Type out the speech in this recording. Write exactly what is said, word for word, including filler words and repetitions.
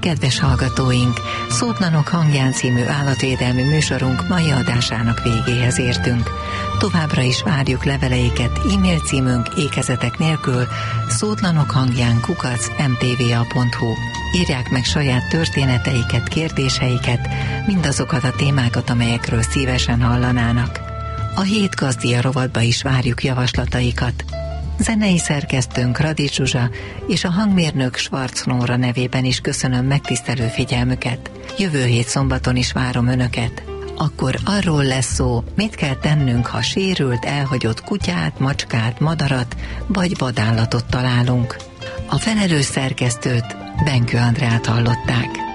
Kedves hallgatóink, Szótlanok hangján című állatvédelmi műsorunk mai adásának végéhez értünk. Továbbra is várjuk leveleiket, e-mail címünk ékezetek nélkül szótlanok hangján kukac em té vé á pont hu. Írják meg saját történeteiket, kérdéseiket, mindazokat a témákat, amelyekről szívesen hallanának. A Hét Gazdia rovatba is várjuk javaslataikat. Zenei szerkesztőnk Radics Zsuzsa és a hangmérnök Schwarz Nóra nevében is köszönöm megtisztelő figyelmüket. Jövő hét szombaton is várom Önöket. Akkor arról lesz szó, mit kell tennünk, ha sérült, elhagyott kutyát, macskát, madarat vagy vadállatot találunk. A felelős szerkesztőt, Benkő Andrát hallották.